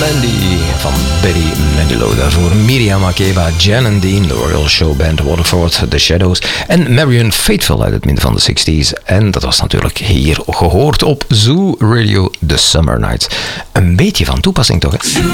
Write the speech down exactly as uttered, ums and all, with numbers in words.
Mandy van Billy Manilow. Daarvoor Miriam Makeba, Jan and Dean, de Royal Show Band, Waterford, The Shadows en Marion Faithfull uit het midden van de zestig's. En dat was natuurlijk hier gehoord op Zoo Radio The Summer Nights. Een beetje van toepassing toch, hè?